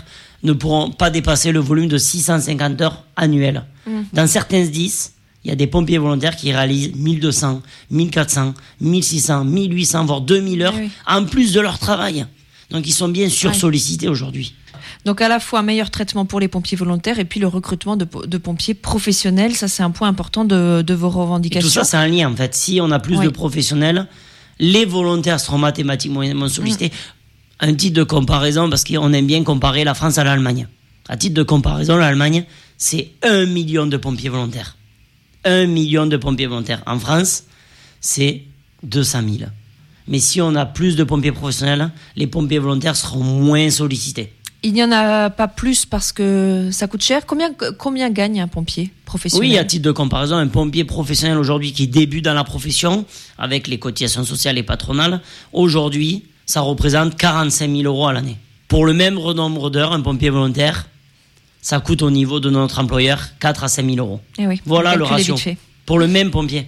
Speaker 6: pas dépasser le volume de 650 heures annuelles. Dans certains SDIS, il y a des pompiers volontaires qui réalisent 1200, 1400, 1600, 1800, voire 2000 heures en plus de leur travail. Donc, ils sont bien sursollicités aujourd'hui.
Speaker 1: Donc à la fois un meilleur traitement pour les pompiers volontaires et puis le recrutement de pompiers professionnels, ça c'est un point important de vos revendications.
Speaker 6: Et tout ça c'est un lien en fait. Si on a plus de professionnels, les volontaires seront mathématiquement sollicités. Un titre de comparaison, parce qu'on aime bien comparer la France à l'Allemagne. À titre de comparaison, l'Allemagne, c'est 1 million de pompiers volontaires. 1 million de pompiers volontaires. En France, c'est 200 000. Mais si on a plus de pompiers professionnels, les pompiers volontaires seront moins sollicités.
Speaker 1: Il n'y en a pas plus parce que ça coûte cher. Combien gagne un pompier professionnel ?
Speaker 6: Oui, à titre de comparaison, un pompier professionnel aujourd'hui qui débute dans la profession, avec les cotisations sociales et patronales, aujourd'hui, ça représente 45 000 € à l'année. Pour le même nombre d'heures, un pompier volontaire, ça coûte au niveau de notre employeur 4 à 5 000 €.
Speaker 1: Eh oui,
Speaker 6: voilà le ratio. Pour le même pompier.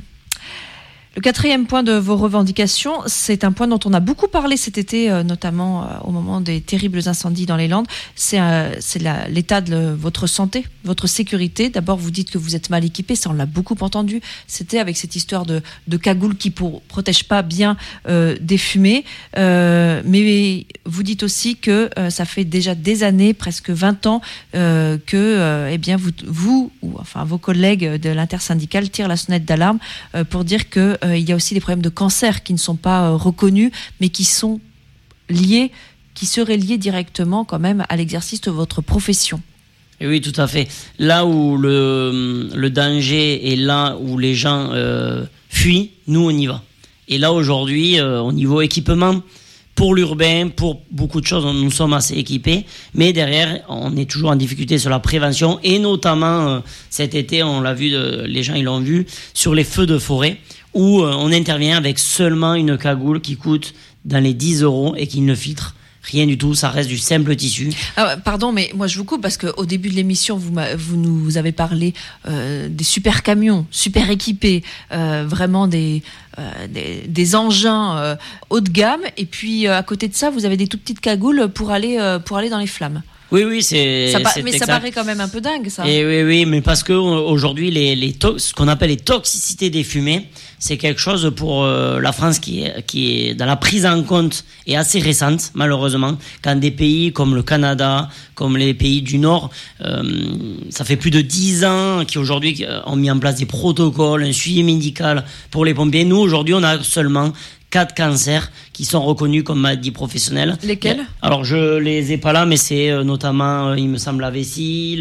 Speaker 1: Le quatrième point de vos revendications, c'est un point dont on a beaucoup parlé cet été, notamment au moment des terribles incendies dans les Landes. C'est l'état de votre santé, votre sécurité. D'abord, vous dites que vous êtes mal équipé, ça on l'a beaucoup entendu. C'était avec cette histoire de cagoule qui ne protège pas bien des fumées. Mais vous dites aussi que ça fait déjà des années, presque 20 ans, que vos collègues de l'intersyndicale tirent la sonnette d'alarme pour dire que il y a aussi des problèmes de cancer qui ne sont pas reconnus, mais qui sont liés, qui seraient liés directement quand même à l'exercice de votre profession.
Speaker 6: Et oui, tout à fait. Là où le danger est là où les gens fuient, nous on y va. Et là aujourd'hui, au niveau équipement, pour l'urbain, pour beaucoup de choses, nous sommes assez équipés, mais derrière, on est toujours en difficulté sur la prévention, et notamment cet été, on l'a vu, les gens ils l'ont vu, sur les feux de forêt, où on intervient avec seulement une cagoule qui coûte dans les 10 € et qui ne filtre rien du tout, ça reste du simple tissu.
Speaker 1: Ah, pardon, mais moi je vous coupe parce qu'au début de l'émission, vous nous avez parlé des super camions, super équipés, vraiment des engins haut de gamme, et puis à côté de ça, vous avez des toutes petites cagoules pour aller dans les flammes.
Speaker 6: Oui, c'est
Speaker 1: mais ça paraît quand même un peu dingue, ça.
Speaker 6: Et oui, mais parce que aujourd'hui, ce qu'on appelle les toxicités des fumées, c'est quelque chose pour la France qui est dans la prise en compte est assez récente, malheureusement. Quand des pays comme le Canada, comme les pays du Nord, ça fait plus de 10 ans qui aujourd'hui ont mis en place des protocoles, un suivi médical pour les pompiers. Nous, aujourd'hui, on a seulement 4 cancers qui sont reconnus comme maladies professionnelles.
Speaker 1: Lesquels ?
Speaker 6: Alors, je les ai pas là, mais c'est notamment, il me semble, la vessie,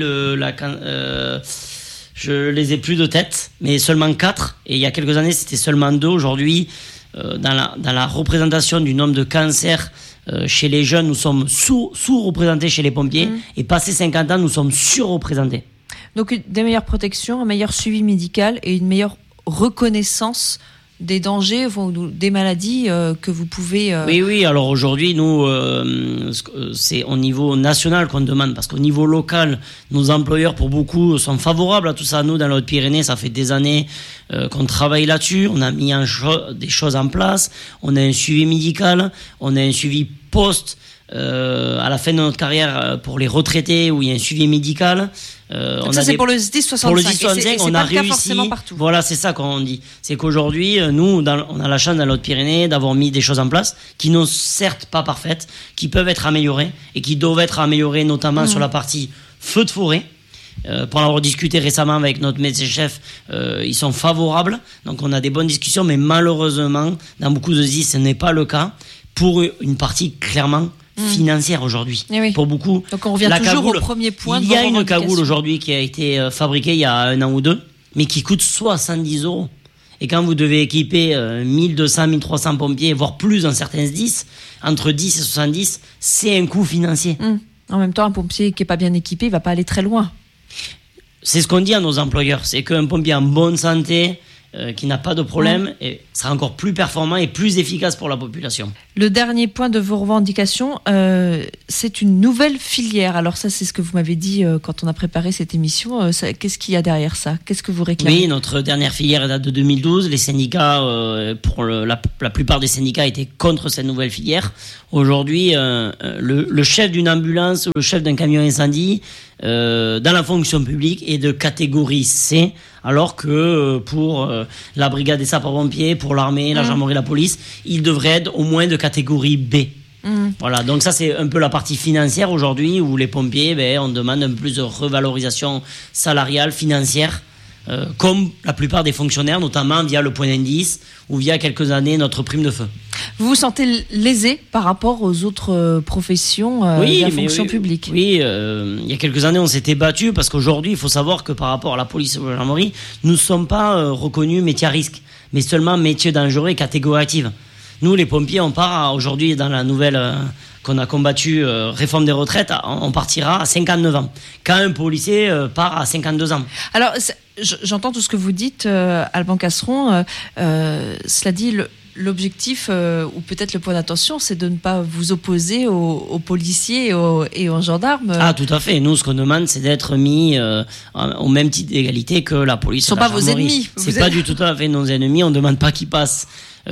Speaker 6: je les ai plus de tête, mais seulement 4. Et il y a quelques années, c'était seulement 2. Aujourd'hui, dans la représentation du nombre de cancers chez les jeunes, nous sommes sous-représentés chez les pompiers. Et passé 50 ans, nous sommes surreprésentés.
Speaker 1: Donc, des meilleures protections, un meilleur suivi médical et une meilleure reconnaissance des dangers, des maladies que vous pouvez...
Speaker 6: Oui, alors aujourd'hui, nous, c'est au niveau national qu'on demande, parce qu'au niveau local, nos employeurs, pour beaucoup, sont favorables à tout ça. Nous, dans les Hautes-Pyrénées, ça fait des années qu'on travaille là-dessus, on a mis des choses en place, on a un suivi médical, on a un suivi post à la fin de notre carrière pour les retraités, où il y a un suivi médical.
Speaker 1: C'est pour le SDIS 65.
Speaker 6: Pour le SDIS 65, on a réussi. Voilà, c'est ça qu'on dit. C'est qu'aujourd'hui, nous, on a la chance dans les Hautes-Pyrénées d'avoir mis des choses en place qui n'ont certes pas parfaites, qui peuvent être améliorées et qui doivent être améliorées notamment sur la partie feu de forêt. Pour en avoir discuté récemment avec notre médecin-chef, ils sont favorables. Donc on a des bonnes discussions, mais malheureusement, dans beaucoup de SDIS, ce n'est pas le cas. Pour une partie clairement financière aujourd'hui. Pour beaucoup.
Speaker 1: Donc on revient toujours au premier point.
Speaker 6: Il y a une cagoule aujourd'hui qui a été fabriquée il y a 1 an ou 2, mais qui coûte 70 €. Et quand vous devez équiper 1200, 1300 pompiers, voire plus dans certains 10, entre 10 et 70, c'est un coût financier.
Speaker 1: En même temps, un pompier qui n'est pas bien équipé, il ne va pas aller très loin.
Speaker 6: C'est ce qu'on dit à nos employeurs, c'est qu'un pompier en bonne santé, qui n'a pas de problème, et sera encore plus performant et plus efficace pour la population.
Speaker 1: Le dernier point de vos revendications, c'est une nouvelle filière. Alors ça, c'est ce que vous m'avez dit quand on a préparé cette émission. Qu'est-ce qu'il y a derrière ça ? Qu'est-ce que vous réclamez ?
Speaker 6: Oui, notre dernière filière date de 2012. Les syndicats, pour la plupart des syndicats, étaient contre cette nouvelle filière. Aujourd'hui, le chef d'une ambulance ou le chef d'un camion incendie, dans la fonction publique, est de catégorie C, alors que pour la brigade des sapeurs-pompiers, pour l'armée, la gendarmerie, la police, il devrait être au moins de catégorie B. Voilà, donc ça c'est un peu la partie financière aujourd'hui, où les pompiers, on demande un peu plus de revalorisation salariale, financière, comme la plupart des fonctionnaires, notamment via le point d'indice ou via quelques années notre prime de feu.
Speaker 1: Vous vous sentez lésé par rapport aux autres professions de la fonction publique ?
Speaker 6: Oui, il y a quelques années on s'était battu, parce qu'aujourd'hui il faut savoir que par rapport à la police et à la gendarmerie, nous ne sommes pas reconnus métiers à risque, mais seulement métiers dangereux et catégorie active. Nous les pompiers, on part aujourd'hui dans la nouvelle qu'on a combattue réforme des retraites, on partira à 59 ans, quand un policier part à 52 ans.
Speaker 1: Alors j'entends tout ce que vous dites, Alban Casseron. Cela dit, l'objectif, ou peut-être le point d'attention, c'est de ne pas vous opposer aux policiers et aux gendarmes.
Speaker 6: Ah, tout à fait. Nous, ce qu'on demande, c'est d'être mis au même titre d'égalité que la police.
Speaker 1: Ils ne sont pas vos ennemis.
Speaker 6: C'est pas du tout à fait nos ennemis. On ne demande pas qu'ils passent,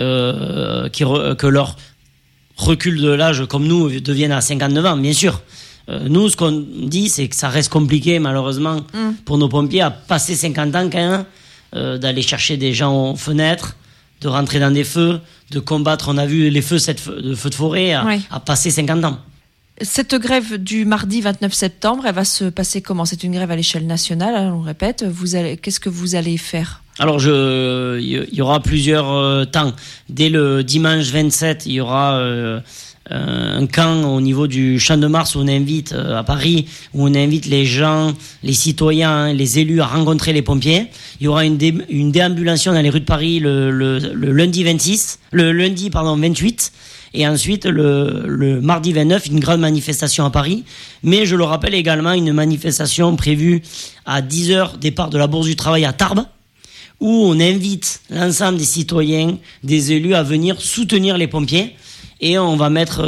Speaker 6: que leur recul de l'âge, comme nous, devienne à 59 ans, bien sûr. Nous, ce qu'on dit, c'est que ça reste compliqué, malheureusement, pour nos pompiers, à passer 50 ans quand même, d'aller chercher des gens aux fenêtres, de rentrer dans des feux, de combattre, on a vu les feux de forêt, à passer 50 ans.
Speaker 1: Cette grève du mardi 29 septembre, elle va se passer comment ? C'est une grève à l'échelle nationale, on répète. Qu'est-ce que vous allez faire ? Alors,
Speaker 6: il y aura plusieurs temps. Dès le dimanche 27, il y aura un camp au niveau du Champ de Mars, où on invite, à Paris, où on invite les gens, les citoyens, les élus à rencontrer les pompiers. Il y aura une déambulation dans les rues de Paris le lundi 28. Et ensuite, le mardi 29, une grande manifestation à Paris. Mais je le rappelle également, une manifestation prévue à 10h, départ de la Bourse du Travail à Tarbes, où on invite l'ensemble des citoyens, des élus à venir soutenir les pompiers. Et on va mettre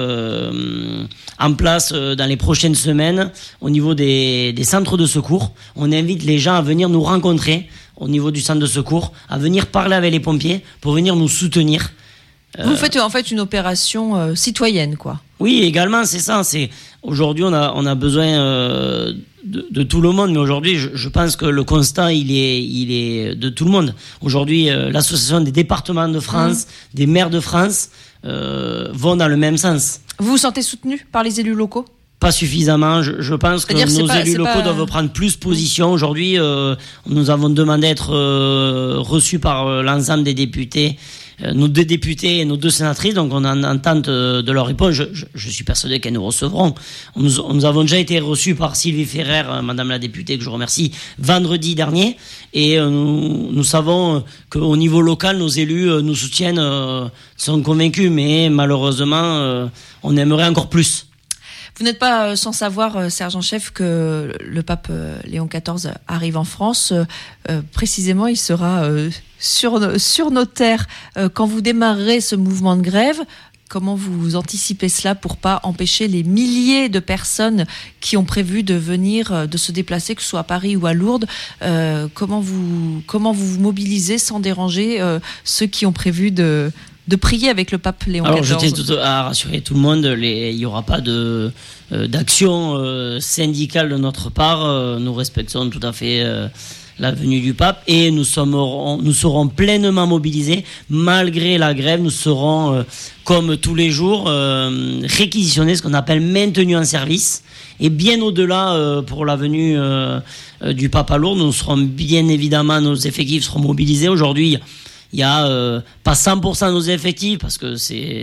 Speaker 6: en place dans les prochaines semaines, au niveau des centres de secours, on invite les gens à venir nous rencontrer au niveau du centre de secours, à venir parler avec les pompiers pour venir nous soutenir.
Speaker 1: Vous faites en fait une opération citoyenne, quoi.
Speaker 6: Oui, également, c'est ça. Aujourd'hui, on a besoin de tout le monde, mais aujourd'hui, je pense que le constat, il est de tout le monde. Aujourd'hui, l'association des départements de France, des maires de France, vont dans le même sens.
Speaker 1: Vous vous sentez soutenu par les élus locaux ?
Speaker 6: Pas suffisamment. Je pense que nos élus locaux doivent prendre plus position. Aujourd'hui, nous avons demandé d'être reçus par l'ensemble des députés, nos 2 députés et nos 2 sénatrices. Donc on est en attente de leur réponse. Je suis persuadé qu'elles nous recevront. Nous avons déjà été reçus par Sylvie Ferrer, madame la députée, que je remercie, vendredi dernier. Et nous savons qu'au niveau local, nos élus nous soutiennent, sont convaincus. Mais malheureusement, on aimerait encore plus.
Speaker 1: Vous n'êtes pas sans savoir, sergent-chef, que le pape Léon XIV arrive en France. Précisément, il sera sur nos terres. Quand vous démarrerez ce mouvement de grève, comment vous anticipez cela pour pas empêcher les milliers de personnes qui ont prévu de venir, de se déplacer, que ce soit à Paris ou à Lourdes ? Comment vous mobilisez sans déranger ceux qui ont prévu de prier avec le pape Léon XIV.
Speaker 6: Alors je tiens à rassurer tout le monde, il n'y aura pas d'action syndicale de notre part. Nous respectons tout à fait la venue du pape et nous serons pleinement mobilisés. Malgré la grève, nous serons, comme tous les jours, réquisitionnés, ce qu'on appelle maintenus en service. Et bien au-delà, pour la venue du pape à Lourdes, nous serons bien évidemment, nos effectifs seront mobilisés. Aujourd'hui, il y a pas 100% de nos effectifs, parce que c'est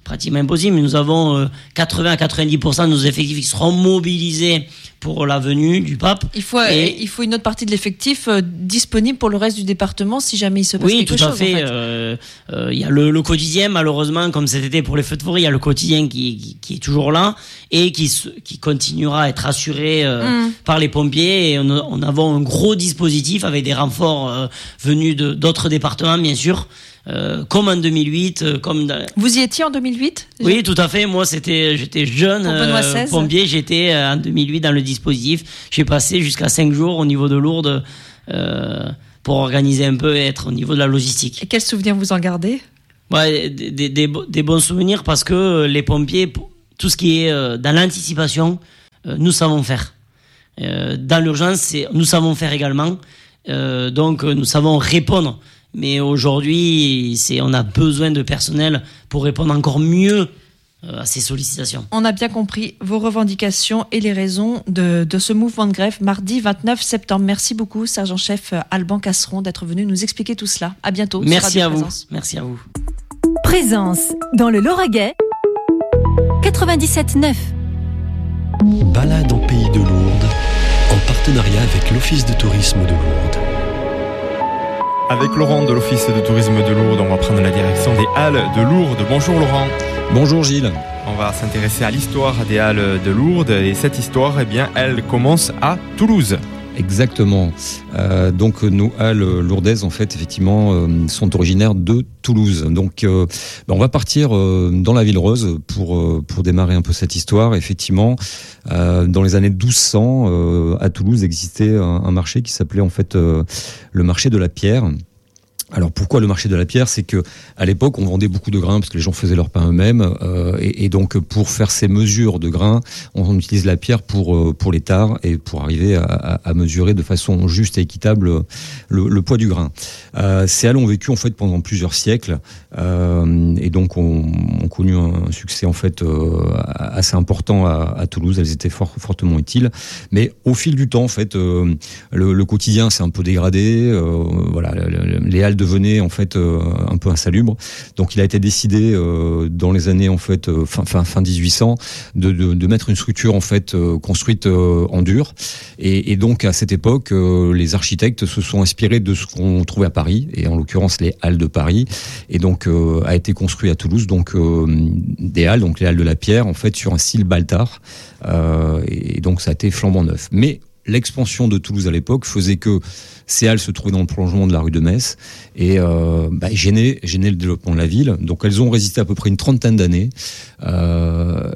Speaker 6: pratiquement impossible, mais nous avons 80 à 90% de nos effectifs qui seront mobilisés pour la venue du pape.
Speaker 1: Il faut une autre partie de l'effectif disponible pour le reste du département si jamais il se passe quelque chose.
Speaker 6: Oui, tout à fait. Il y a le quotidien, malheureusement, comme cet été pour les feux de forêt, il y a le quotidien qui est toujours là et qui continuera à être assuré par les pompiers. Et on avons un gros dispositif avec des renforts venus d'autres départements, bien sûr. Comme en 2008,
Speaker 1: Vous y étiez en 2008 déjà?
Speaker 6: Oui, tout à fait. Moi, j'étais jeune pompier. J'étais en 2008 dans le dispositif. J'ai passé jusqu'à 5 jours au niveau de Lourdes pour organiser un peu et être au niveau de la logistique.
Speaker 1: Et quels souvenirs vous en gardez?
Speaker 6: Des bons souvenirs parce que les pompiers, tout ce qui est dans l'anticipation, nous savons faire. Dans l'urgence, nous savons faire également. Donc, nous savons répondre. Mais aujourd'hui, on a besoin de personnel pour répondre encore mieux à ces sollicitations.
Speaker 1: On a bien compris vos revendications et les raisons de ce mouvement de grève mardi 29 septembre. Merci beaucoup, sergent-chef Alban Casseron, d'être venu nous expliquer tout cela. À bientôt.
Speaker 6: Merci à vous. Merci à vous.
Speaker 7: Présence dans le Lauragais 97.9.
Speaker 3: Balade en pays de Lourdes, en partenariat avec l'Office de tourisme de Lourdes.
Speaker 2: Avec Laurent de l'Office de tourisme de Lourdes, on va prendre la direction des Halles de Lourdes. Bonjour Laurent.
Speaker 8: Bonjour Gilles.
Speaker 2: On va s'intéresser à l'histoire des Halles de Lourdes et cette histoire, elle commence à Toulouse.
Speaker 8: Exactement. Donc nos halles lourdaises, en fait, effectivement, sont originaires de Toulouse. Donc, on va partir dans la Ville Rose pour démarrer un peu cette histoire. Effectivement, dans les années 1200, à Toulouse existait un marché qui s'appelait en fait le marché de la pierre. Alors pourquoi le marché de la pierre? C'est que à l'époque on vendait beaucoup de grains parce que les gens faisaient leur pain eux-mêmes et donc pour faire ces mesures de grains, on utilise la pierre pour les tares et pour arriver à mesurer de façon juste et équitable le poids du grain. Ces halles ont vécu en fait pendant plusieurs siècles et donc ont connu un succès en fait assez important à Toulouse. Elles étaient fortement utiles, mais au fil du temps en fait le quotidien s'est un peu dégradé. Voilà, les halles devenait en fait un peu insalubre. Donc il a été décidé dans les années en fait fin 1800 de mettre une structure en fait construite en dur. Et donc à cette époque, les architectes se sont inspirés de ce qu'on trouvait à Paris, et en l'occurrence les halles de Paris. Et donc a été construit à Toulouse donc des halles, donc les halles de la pierre en fait sur un style Baltard. Et donc ça a été flambant neuf. Mais l'expansion de Toulouse à l'époque faisait que ces halles se trouvaient dans le prolongement de la rue de Metz et gênaient le développement de la ville. Donc elles ont résisté à peu près une trentaine d'années fin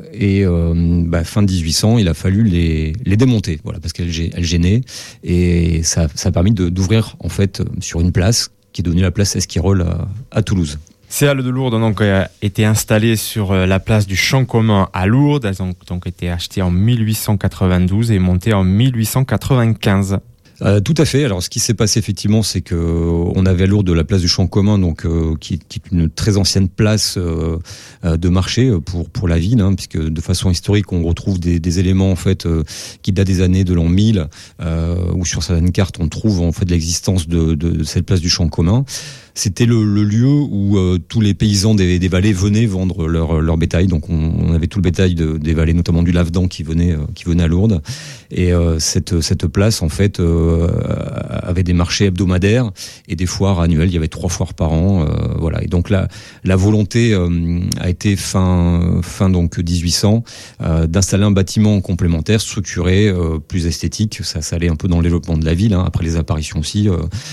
Speaker 8: de 1800, il a fallu les démonter, voilà, parce qu'elles gênaient et ça a permis d'ouvrir en fait sur une place qui est devenue la place Esquirol à Toulouse.
Speaker 2: Ces halles de Lourdes ont donc été installées sur la place du Champ commun à Lourdes. Elles ont donc été achetées en 1892 et montées en 1895.
Speaker 8: Tout à fait. Alors, ce qui s'est passé effectivement, c'est que on avait à Lourdes la place du Champ commun, donc qui est une très ancienne place de marché pour la ville, puisque de façon historique, on retrouve des éléments en fait qui datent des années de l'an 1000, où sur certaines cartes, on trouve en fait l'existence de cette place du Champ commun. C'était le lieu où tous les paysans des vallées venaient vendre leur bétail. Donc on avait tout le bétail des vallées, notamment du Lavedan qui venait à Lourdes. Et cette place en fait avait des marchés hebdomadaires et des foires annuelles. Il y avait 3 foires par an. Voilà. Et donc la volonté a été fin donc 1800 d'installer un bâtiment complémentaire, structuré, plus esthétique. Ça allait un peu dans le développement de la ville. Après les apparitions aussi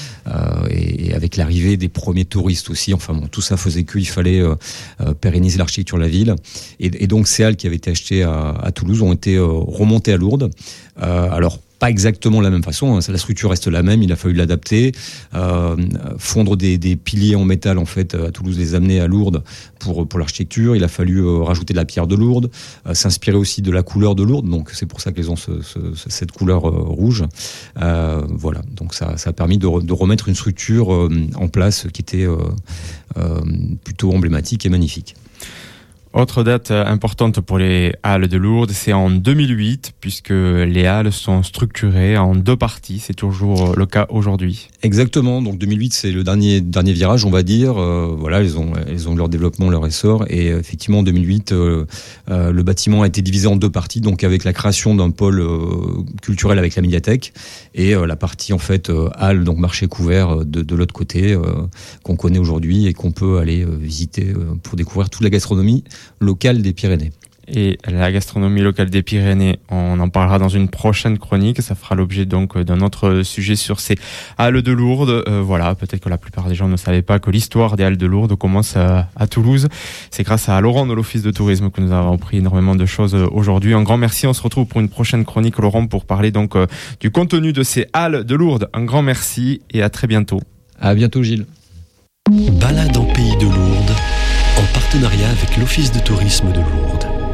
Speaker 8: et avec l'arrivée des premiers touristes aussi. Enfin bon, tout ça faisait qu'il fallait pérenniser l'architecture de la ville. Et donc ces halles qui avaient été achetées à Toulouse ont été remontées à Lourdes. Alors pas exactement de la même façon, la structure reste la même, il a fallu l'adapter, fondre des piliers en métal en fait à Toulouse, les amener à Lourdes pour l'architecture. Il a fallu rajouter de la pierre de Lourdes, s'inspirer aussi de la couleur de Lourdes, donc c'est pour ça qu'elles ont cette couleur rouge. Voilà, donc ça a permis de remettre une structure en place qui était plutôt emblématique et magnifique.
Speaker 2: Autre date importante pour les Halles de Lourdes, c'est en 2008, puisque les halles sont structurées en 2 parties. C'est toujours le cas aujourd'hui.
Speaker 8: Exactement. Donc 2008, c'est le dernier virage, on va dire. Voilà, ils ont leur développement, leur essor. Et effectivement, en 2008, le bâtiment a été divisé en 2 parties, donc avec la création d'un pôle culturel avec la médiathèque et la partie en fait halle, donc marché couvert de l'autre côté, qu'on connaît aujourd'hui et qu'on peut aller visiter pour découvrir toute la gastronomie locale des Pyrénées.
Speaker 2: Et la gastronomie locale des Pyrénées, on en parlera dans une prochaine chronique. Ça fera l'objet donc d'un autre sujet sur ces Halles de Lourdes. Voilà, peut-être que la plupart des gens ne savaient pas que l'histoire des Halles de Lourdes commence à Toulouse. C'est grâce à Laurent de l'Office de tourisme que nous avons appris énormément de choses aujourd'hui. Un grand merci. On se retrouve pour une prochaine chronique, Laurent, pour parler donc du contenu de ces Halles de Lourdes. Un grand merci et à très bientôt.
Speaker 8: À bientôt, Gilles.
Speaker 3: Balade en pays de Lourdes, en partenariat avec l'Office de tourisme de Lourdes.